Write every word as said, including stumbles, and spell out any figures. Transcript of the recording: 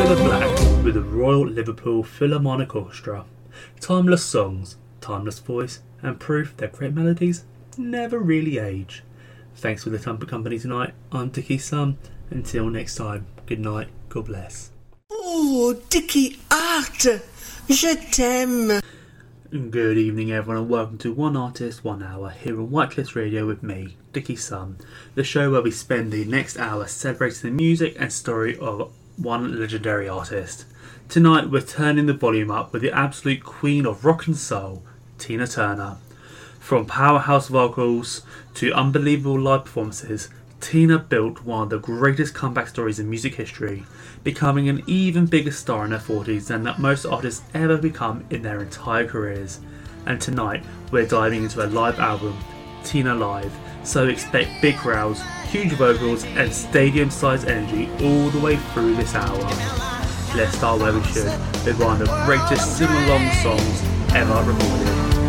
Colour Black with the Royal Liverpool Philharmonic Orchestra. Timeless songs, timeless voice, and proof that great melodies never really age. Thanks for the time for company tonight. I'm Dickie Sun. Until next time, good night, God bless. Oh, Dickie Art, je t'aime. Good evening everyone and welcome to One Artist, One Hour here on White Cliffs Radio with me, Dickie Sun, the show where we spend the next hour celebrating the music and story of one legendary artist. Tonight we're turning the volume up with the absolute queen of rock and soul, Tina Turner. From powerhouse vocals to unbelievable live performances, Tina built one of the greatest comeback stories in music history, becoming an even bigger star in her forties than that most artists ever become in their entire careers. And tonight we're diving into a live album, Tina Live, so expect big crowds, huge vocals and stadium-sized energy all the way through this hour. Let's start where we should, with one of the greatest sing-along songs ever recorded.